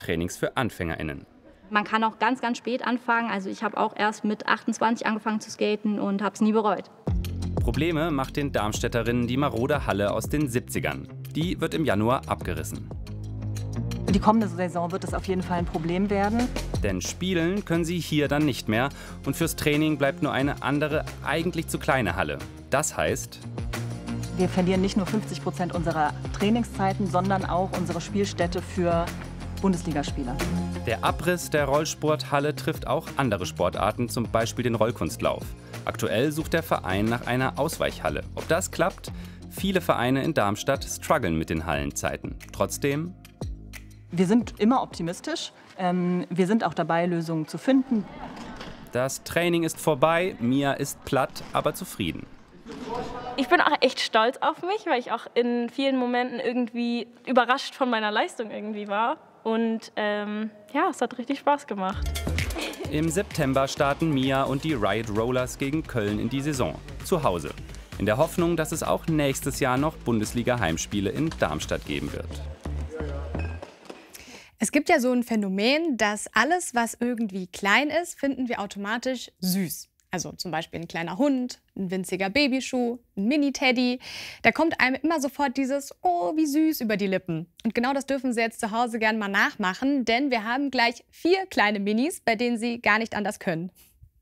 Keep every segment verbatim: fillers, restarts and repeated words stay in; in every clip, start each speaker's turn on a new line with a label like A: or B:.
A: Trainings für AnfängerInnen.
B: Man kann auch ganz, ganz spät anfangen. Also ich habe auch erst mit achtundzwanzig angefangen zu skaten und habe es nie bereut.
A: Probleme macht den Darmstädterinnen die marode Halle aus den siebzigern. Die wird im Januar abgerissen.
C: Für die kommende Saison wird es auf jeden Fall ein Problem werden.
A: Denn spielen können sie hier dann nicht mehr und fürs Training bleibt nur eine andere, eigentlich zu kleine Halle. Das heißt,
C: wir verlieren nicht nur fünfzig Prozent unserer Trainingszeiten, sondern auch unsere Spielstätte für Bundesligaspieler.
A: Der Abriss der Rollsporthalle trifft auch andere Sportarten, zum Beispiel den Rollkunstlauf. Aktuell sucht der Verein nach einer Ausweichhalle. Ob das klappt? Viele Vereine in Darmstadt strugglen mit den Hallenzeiten. Trotzdem:
C: Wir sind immer optimistisch. Ähm, wir sind auch dabei, Lösungen zu finden.
A: Das Training ist vorbei, Mia ist platt, aber zufrieden.
D: Ich bin auch echt stolz auf mich, weil ich auch in vielen Momenten irgendwie überrascht von meiner Leistung irgendwie war. Und ähm, ja, es hat richtig Spaß gemacht.
A: Im September starten Mia und die Riot Rollers gegen Köln in die Saison. Zu Hause. In der Hoffnung, dass es auch nächstes Jahr noch Bundesliga-Heimspiele in Darmstadt geben wird.
E: Es gibt ja so ein Phänomen, dass alles, was irgendwie klein ist, finden wir automatisch süß. Also zum Beispiel ein kleiner Hund, ein winziger Babyschuh, ein Mini-Teddy. Da kommt einem immer sofort dieses "Oh, wie süß" über die Lippen. Und genau das dürfen Sie jetzt zu Hause gerne mal nachmachen, denn wir haben gleich vier kleine Minis, bei denen Sie gar nicht anders können.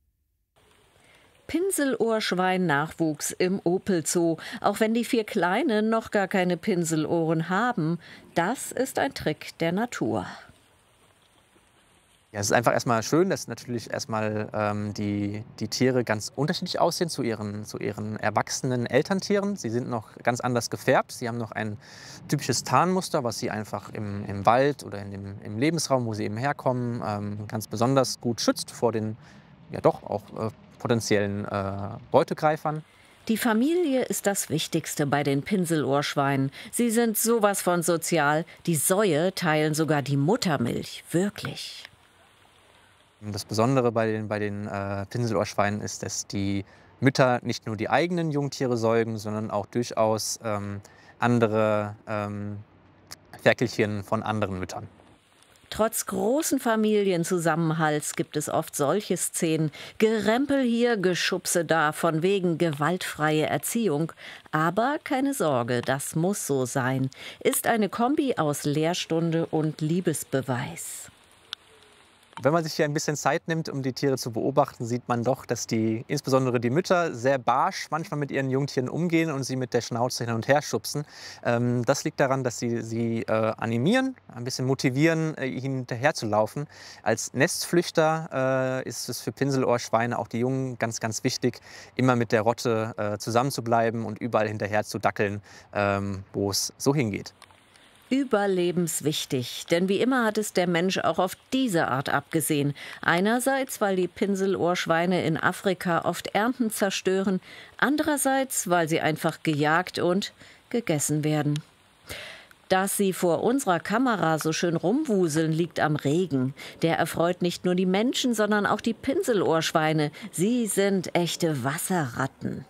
F: Pinselohrschwein-Nachwuchs im Opel Zoo. Auch wenn die vier Kleinen noch gar keine Pinselohren haben, das ist ein Trick der Natur.
G: Ja, es ist einfach erstmal schön, dass natürlich erstmal ähm, die, die Tiere ganz unterschiedlich aussehen zu ihren, zu ihren erwachsenen Elterntieren. Sie sind noch ganz anders gefärbt. Sie haben noch ein typisches Tarnmuster, was sie einfach im, im Wald oder in dem, im Lebensraum, wo sie eben herkommen, ähm, ganz besonders gut schützt vor den ja doch auch äh, potenziellen äh, Beutegreifern.
F: Die Familie ist das Wichtigste bei den Pinselohrschweinen. Sie sind sowas von sozial. Die Säue teilen sogar die Muttermilch. Wirklich.
G: Das Besondere bei den, bei den äh, Pinselohrschweinen ist, dass die Mütter nicht nur die eigenen Jungtiere säugen, sondern auch durchaus ähm, andere ähm, Ferkelchen von anderen Müttern.
F: Trotz großen Familienzusammenhalts gibt es oft solche Szenen. Gerempel hier, Geschubse da, von wegen gewaltfreie Erziehung. Aber keine Sorge, das muss so sein. Ist eine Kombi aus Lehrstunde und Liebesbeweis.
G: Wenn man sich hier ein bisschen Zeit nimmt, um die Tiere zu beobachten, sieht man doch, dass die, insbesondere die Mütter, sehr barsch manchmal mit ihren Jungtieren umgehen und sie mit der Schnauze hin und her schubsen. Ähm, das liegt daran, dass sie sie äh, animieren, ein bisschen motivieren, äh, ihnen hinterher zu laufen. Als Nestflüchter äh, ist es für Pinselohrschweine, auch die Jungen, ganz, ganz wichtig, immer mit der Rotte äh, zusammen zu bleiben und überall hinterher zu dackeln, ähm, wo es so hingeht.
F: Überlebenswichtig, denn wie immer hat es der Mensch auch auf diese Art abgesehen. Einerseits, weil die Pinselohrschweine in Afrika oft Ernten zerstören, andererseits, weil sie einfach gejagt und gegessen werden. Dass sie vor unserer Kamera so schön rumwuseln, liegt am Regen. Der erfreut nicht nur die Menschen, sondern auch die Pinselohrschweine. Sie sind echte Wasserratten.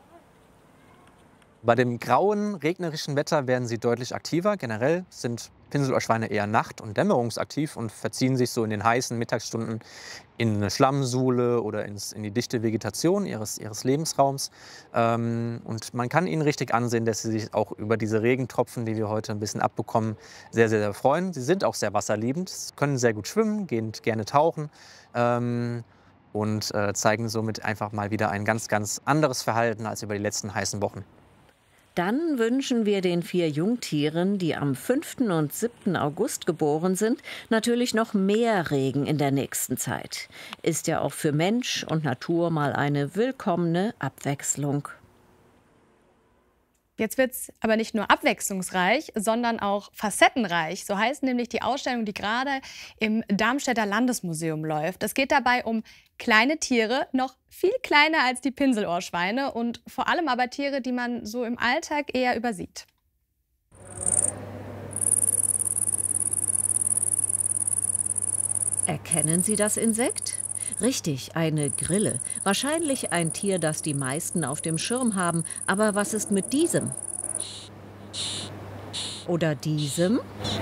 G: Bei dem grauen, regnerischen Wetter werden sie deutlich aktiver. Generell sind Pinselohrschweine eher nacht- und dämmerungsaktiv und verziehen sich so in den heißen Mittagsstunden in eine Schlammsuhle oder ins, in die dichte Vegetation ihres, ihres Lebensraums. Ähm, und man kann ihnen richtig ansehen, dass sie sich auch über diese Regentropfen, die wir heute ein bisschen abbekommen, sehr, sehr, sehr freuen. Sie sind auch sehr wasserliebend, können sehr gut schwimmen, gehen gerne tauchen. Ähm, und äh, zeigen somit einfach mal wieder ein ganz, ganz anderes Verhalten als über die letzten heißen Wochen.
F: Dann wünschen wir den vier Jungtieren, die am fünften und siebten August geboren sind, natürlich noch mehr Regen in der nächsten Zeit. Ist ja auch für Mensch und Natur mal eine willkommene Abwechslung.
E: Jetzt wird es aber nicht nur abwechslungsreich, sondern auch facettenreich. So heißt nämlich die Ausstellung, die gerade im Darmstädter Landesmuseum läuft. Es geht dabei um kleine Tiere, noch viel kleiner als die Pinselohrschweine und vor allem aber Tiere, die man so im Alltag eher übersieht.
F: Erkennen Sie das Insekt? Richtig, eine Grille. Wahrscheinlich ein Tier, das die meisten auf dem Schirm haben. Aber was ist mit diesem? Oder diesem?